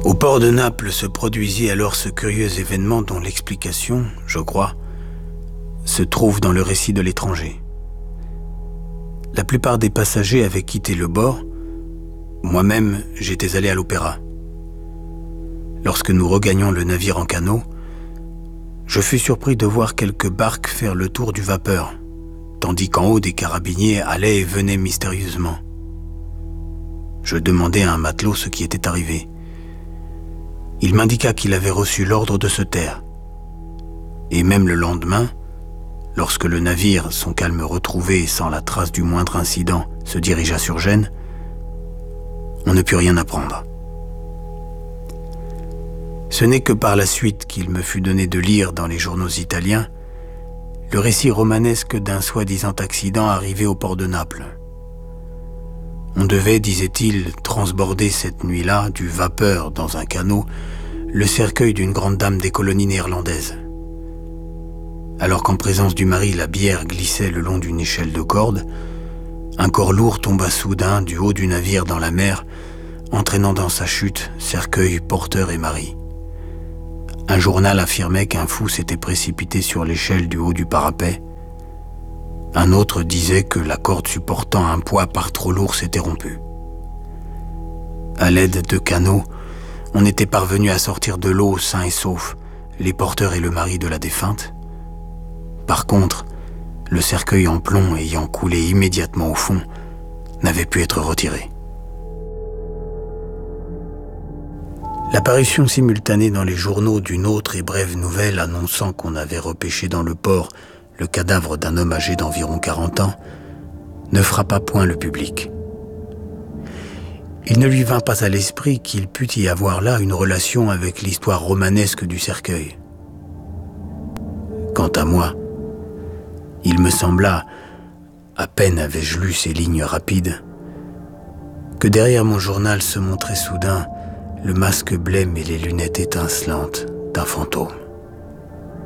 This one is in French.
Au port de Naples se produisit alors ce curieux événement dont l'explication, je crois, se trouve dans le récit de l'étranger. La plupart des passagers avaient quitté le bord. Moi-même, j'étais allé à l'opéra. Lorsque nous regagnions le navire en canot, je fus surpris de voir quelques barques faire le tour du vapeur, tandis qu'en haut des carabiniers allaient et venaient mystérieusement. Je demandai à un matelot ce qui était arrivé. Il m'indiqua qu'il avait reçu l'ordre de se taire. Et même le lendemain, lorsque le navire, son calme retrouvé et sans la trace du moindre incident, se dirigea sur Gênes, on ne put rien apprendre. Ce n'est que par la suite qu'il me fut donné de lire dans les journaux italiens le récit romanesque d'un soi-disant accident arrivé au port de Naples. On devait, disait-il, transborder cette nuit-là du vapeur dans un canot le cercueil d'une grande dame des colonies néerlandaises. Alors qu'en présence du mari, la bière glissait le long d'une échelle de corde, un corps lourd tomba soudain du haut du navire dans la mer, entraînant dans sa chute cercueil, porteur et mari. Un journal affirmait qu'un fou s'était précipité sur l'échelle du haut du parapet. Un autre disait que la corde supportant un poids par trop lourd s'était rompue. À l'aide de canots, on était parvenu à sortir de l'eau sains et saufs les porteurs et le mari de la défunte. Par contre, le cercueil en plomb ayant coulé immédiatement au fond n'avait pu être retiré. L'apparition simultanée dans les journaux d'une autre et brève nouvelle annonçant qu'on avait repêché dans le port le cadavre d'un homme âgé d'environ 40 ans, ne frappa point le public. Il ne lui vint pas à l'esprit qu'il pût y avoir là une relation avec l'histoire romanesque du cercueil. Quant à moi, il me sembla, à peine avais-je lu ces lignes rapides, que derrière mon journal se montrait soudain le masque blême et les lunettes étincelantes d'un fantôme.